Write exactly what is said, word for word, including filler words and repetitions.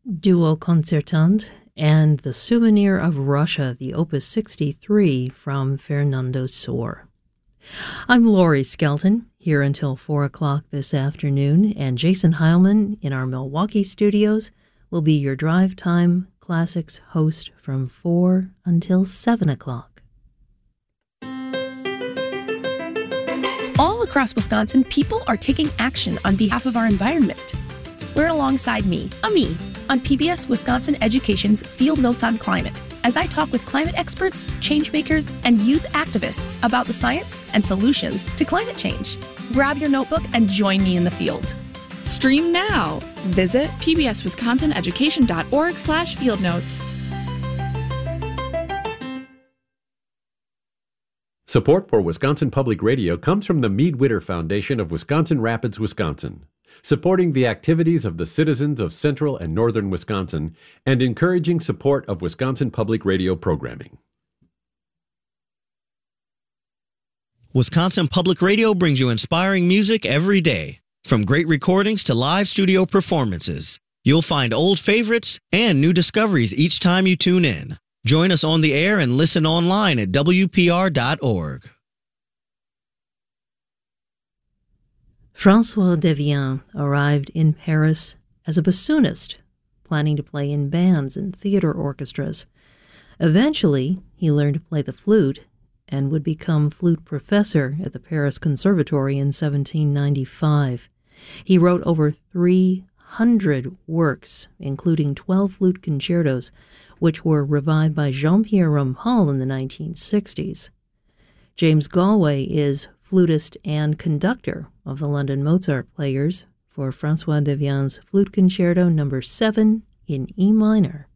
Duo Concertante, and The Souvenir of Russia, the Opus sixty-three from Fernando Sor. I'm Laurie Skelton, here until four o'clock this afternoon, and Jason Heilman in our Milwaukee studios will be your Drive Time Classics host from four until seven o'clock. All across Wisconsin, people are taking action on behalf of our environment. Learn alongside me, Ami, on P B S Wisconsin Education's Field Notes on Climate, as I talk with climate experts, change makers, and youth activists about the science and solutions to climate change. Grab your notebook and join me in the field. Stream now. Visit pbswisconsineducation.org slash field notes. Support for Wisconsin Public Radio comes from the Mead Witter Foundation of Wisconsin Rapids, Wisconsin, supporting the activities of the citizens of central and northern Wisconsin and encouraging support of Wisconsin Public Radio programming. Wisconsin Public Radio brings you inspiring music every day. From great recordings to live studio performances, you'll find old favorites and new discoveries each time you tune in. Join us on the air and listen online at W P R dot org. François Devian arrived in Paris as a bassoonist, planning to play in bands and theater orchestras. Eventually, he learned to play the flute and would become flute professor at the Paris Conservatory in seventeen ninety-five. He wrote over three hundred works, including twelve flute concertos, which were revived by Jean-Pierre Rampal in the nineteen sixties. James Galway is flutist and conductor of the London Mozart Players for François Devian's Flute Concerto number seven in E minor.